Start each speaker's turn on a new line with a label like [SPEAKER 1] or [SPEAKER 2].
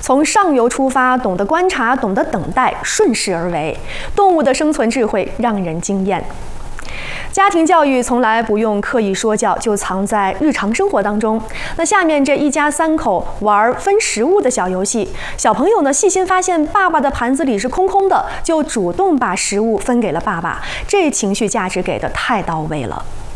[SPEAKER 1] 从上游出发，懂得观察，懂得等待，顺势而为。动物的生存智慧让人惊艳。家庭教育从来不用刻意说教，就藏在日常生活当中。那下面这一家3口玩分食物的小游戏，小朋友呢细心发现爸爸的盘子里是空空的，就主动把食物分给了爸爸，这情绪价值给的太到位了。